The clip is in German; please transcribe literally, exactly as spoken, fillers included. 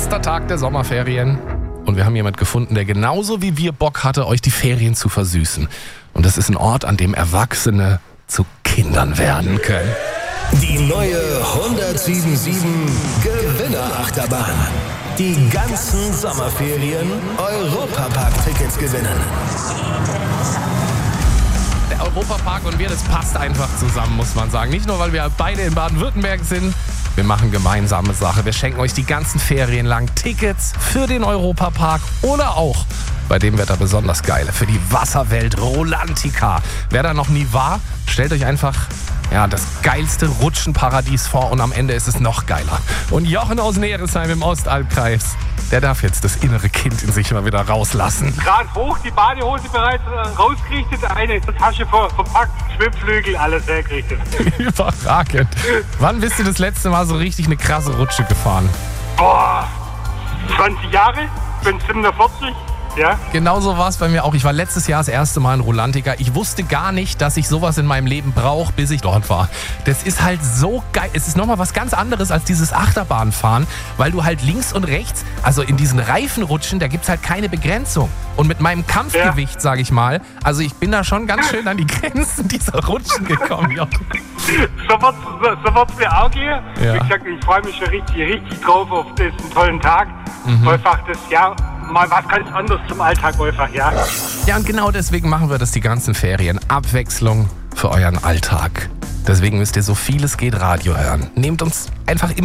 Erster Tag der Sommerferien. Und wir haben jemanden gefunden, der genauso wie wir Bock hatte, euch die Ferien zu versüßen. Und das ist ein Ort, an dem Erwachsene zu Kindern werden können. Die neue hundertsieben Komma sieben Gewinnerachterbahn. Die ganzen Sommerferien Europapark-Tickets gewinnen. Der Europapark und wir, das passt einfach zusammen, muss man sagen. Nicht nur, weil wir beide in Baden-Württemberg sind. Wir machen gemeinsame Sache. Wir schenken euch die ganzen Ferien lang Tickets für den Europapark oder auch bei dem Wetter besonders geile für die Wasserwelt Rolantica. Wer da noch nie war, stellt euch einfach ja, das geilste Rutschenparadies vor und am Ende ist es noch geiler. Und Jochen aus Neresheim im Ostalbkreis, der darf jetzt das innere Kind in sich mal wieder rauslassen. Gerade hoch, die Badehose bereits rausgerichtet, eine Tasche ver- verpackt, Schwimmflügel, alles hergerichtet. Überragend. Wann bist du das letzte Mal so richtig eine krasse Rutsche gefahren? Boah, zwanzig Jahre, ich bin siebenundvierzig. Ja? Genauso war es bei mir auch. Ich war letztes Jahr das erste Mal in Rolantica. Ich wusste gar nicht, dass ich sowas in meinem Leben brauche, bis ich dort war. Das ist halt so geil. Es ist nochmal was ganz anderes als dieses Achterbahnfahren, weil du halt links und rechts, also in diesen Reifenrutschen, da gibt es halt keine Begrenzung. Und mit meinem Kampfgewicht, ja. sage ich mal, also ich bin da schon ganz schön an die Grenzen dieser Rutschen gekommen. Ja. So wird es so, so mir auch gehen. Ja. Wie gesagt, ich freue mich schon richtig, richtig drauf auf diesen tollen Tag. Mhm. Einfach das Jahr. Mal was ganz anderes zum Alltag einfach, ja. Ja, und genau deswegen machen wir das die ganzen Ferien. Abwechslung für euren Alltag. Deswegen müsst ihr so viel es geht Radio hören. Nehmt uns einfach immer